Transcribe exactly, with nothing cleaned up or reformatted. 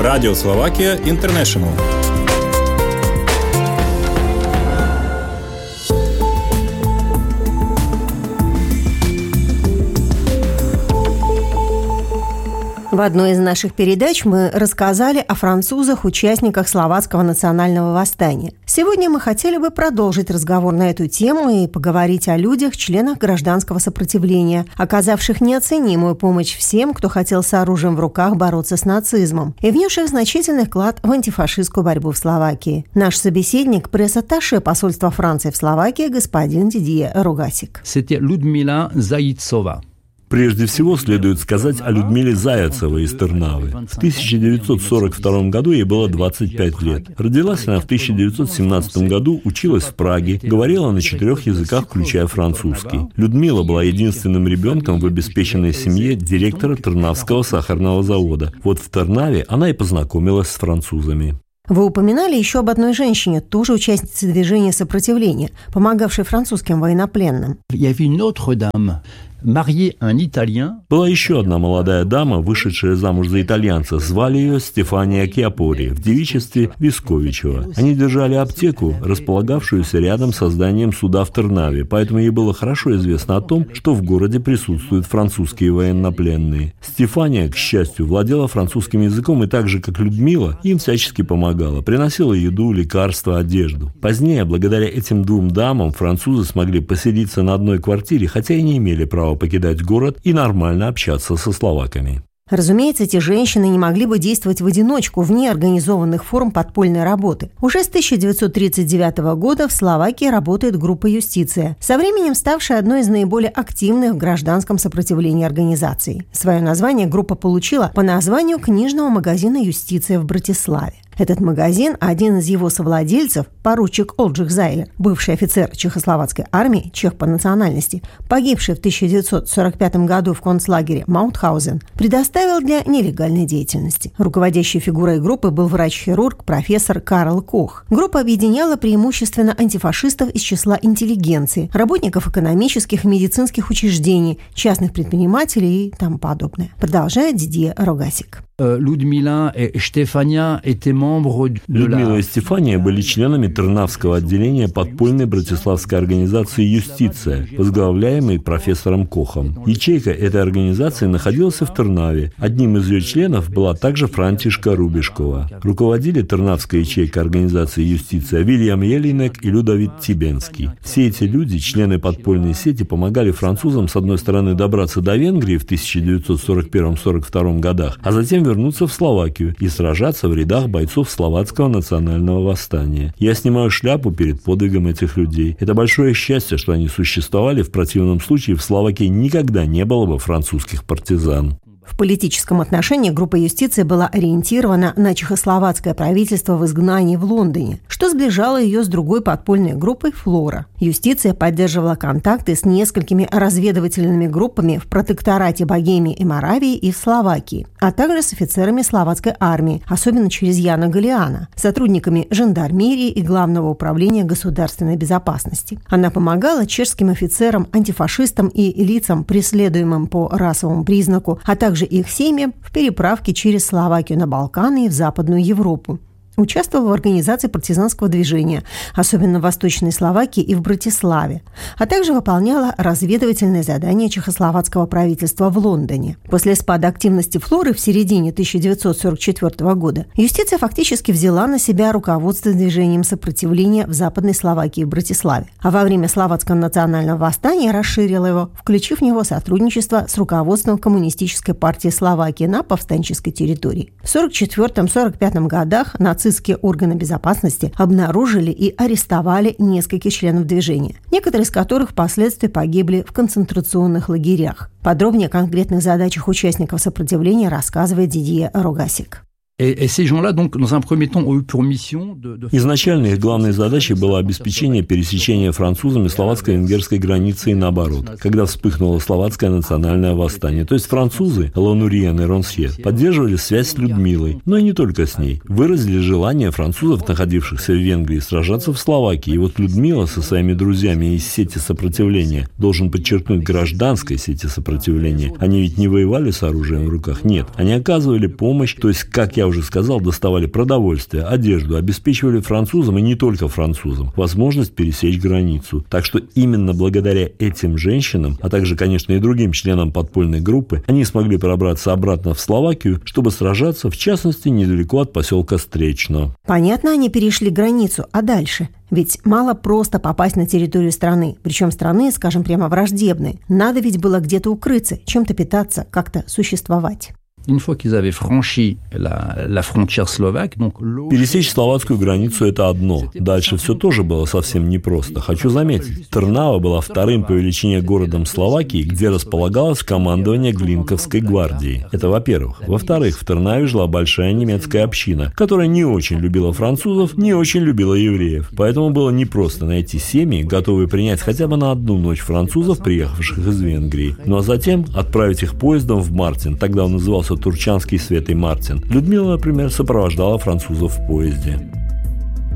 Радио Словакия Интернешнл. В одной из наших передач мы рассказали о французах, участниках словацкого национального восстания. Сегодня мы хотели бы продолжить разговор на эту тему и поговорить о людях, членах гражданского сопротивления, оказавших неоценимую помощь всем, кто хотел с оружием в руках бороться с нацизмом, и внесших значительный вклад в антифашистскую борьбу в Словакии. Наш собеседник – пресс-атташе посольства Франции в Словакии господин Дидье Рогасик. Это Людмила Заицова. Прежде всего, следует сказать о Людмиле Заяцевой из Тырнавы. В тысяча девятьсот сорок втором году ей было двадцать пять лет. Родилась она в тысяча девятьсот семнадцатом году, училась в Праге, говорила на четырех языках, включая французский. Людмила была единственным ребенком в обеспеченной семье директора Тырнавского сахарного завода. Вот в Тырнаве она и познакомилась с французами. Вы упоминали еще об одной женщине, тоже участнице движения сопротивления, помогавшей французским военнопленным. Была еще одна молодая дама, вышедшая замуж за итальянца. Звали ее Стефания Киапори, в девичестве Висковичева. Они держали аптеку, располагавшуюся рядом со зданием суда в Тырнаве, поэтому ей было хорошо известно о том, что в городе присутствуют французские военнопленные. Стефания, к счастью, владела французским языком и так же, как Людмила, им всячески помогала, приносила еду, лекарства, одежду. Позднее, благодаря этим двум дамам, французы смогли поселиться на одной квартире, хотя и не имели права покидать город и нормально общаться со словаками. Разумеется, эти женщины не могли бы действовать в одиночку, вне организованных форм подпольной работы. Уже с тысяча девятьсот тридцать девятого года в Словакии работает группа «Юстиция», со временем ставшая одной из наиболее активных в гражданском сопротивлении организаций. Свое название группа получила по названию книжного магазина «Юстиция» в Братиславе. Этот магазин, один из его совладельцев, поручик Олджих Зайлер, бывший офицер чехословацкой армии, чех по национальности, погибший в тысяча девятьсот сорок пятом году в концлагере Маутхаузен, предоставил для нелегальной деятельности. Руководящей фигурой группы был врач-хирург профессор Карл Кох. Группа объединяла преимущественно антифашистов из числа интеллигенции, работников экономических и медицинских учреждений, частных предпринимателей и тому подобное. Продолжает Дидье Рогасик. Людмила и Стефания Людмила и Стефания были членами Тырнавского отделения подпольной братиславской организации «Юстиция», возглавляемой профессором Кохом. Ячейка этой организации находилась в Тырнаве. Одним из ее членов была также Франтишка Рубишкова. Руководили Тырнавской ячейкой организации «Юстиция» Вильям Елинек и Людовит Тибенский. Все эти люди, члены подпольной сети, помогали французам, с одной стороны, добраться до Венгрии в тысяча девятьсот сорок первом — сорок втором годах, а затем вернуться в Словакию и сражаться в рядах бойцов словацкого национального восстания. Я снимаю шляпу перед подвигом этих людей. Это большое счастье, что они существовали. В противном случае в Словакии никогда не было бы французских партизан. В политическом отношении группа «Юстиция» была ориентирована на чехословацкое правительство в изгнании в Лондоне, что сближало ее с другой подпольной группой «Флора». «Юстиция» поддерживала контакты с несколькими разведывательными группами в протекторате Богемии и Моравии и в Словакии, а также с офицерами словацкой армии, особенно через Яна Галиана, сотрудниками жандармерии и Главного управления государственной безопасности. Она помогала чешским офицерам, антифашистам и лицам, преследуемым по расовому признаку, а также их семьям в переправке через Словакию на Балканы и в Западную Европу. Участвовал в организации партизанского движения, особенно в Восточной Словакии и в Братиславе, а также выполняла разведывательные задания чехословацкого правительства в Лондоне. После спада активности Флоры в середине тысяча девятьсот сорок четвертого года «Юстиция» фактически взяла на себя руководство движением сопротивления в Западной Словакии и в Братиславе, а во время Словацкого национального восстания расширила его, включив в него сотрудничество с руководством Коммунистической партии Словакии на повстанческой территории. В сорок четвёртом — сорок пятом годах нацисты Нацистские органы безопасности обнаружили и арестовали нескольких членов движения, некоторые из которых впоследствии погибли в концентрационных лагерях. Подробнее о конкретных задачах участников сопротивления рассказывает Дидье Рогасик. Изначально их главной задачей была обеспечение пересечения французами словацко-венгерской границы и наоборот, когда вспыхнуло словацкое национальное восстание. То есть французы, Лонуриен и Ронсье, поддерживали связь с Людмилой, но и не только с ней. Выразили желание французов, находившихся в Венгрии, сражаться в Словакии. И вот Людмила со своими друзьями из сети сопротивления, должен подчеркнуть, гражданской сети сопротивления. Они ведь не воевали с оружием в руках, нет. Они оказывали помощь, то есть, как я уже сказал, доставали продовольствие, одежду, обеспечивали французам и не только французам возможность пересечь границу. Так что именно благодаря этим женщинам, а также, конечно, и другим членам подпольной группы, они смогли пробраться обратно в Словакию, чтобы сражаться, в частности, недалеко от поселка Стречно. Понятно, они перешли границу, а дальше? Ведь мало просто попасть на территорию страны, причем страны, скажем, прямо враждебной. Надо ведь было где-то укрыться, чем-то питаться, как-то существовать. Пересечь словацкую границу – это одно. Дальше все тоже было совсем непросто. Хочу заметить, Трнава была вторым по величине городом Словакии, где располагалось командование Глинковской гвардии. Это во-первых. Во-вторых, в Трнаве жила большая немецкая община, которая не очень любила французов, не очень любила евреев. Поэтому было непросто найти семьи, готовые принять хотя бы на одну ночь французов, приехавших из Венгрии. Ну а затем отправить их поездом в Мартин, тогда он назывался Турчанский Святый Мартин. Людмила, например, сопровождала французов в поезде.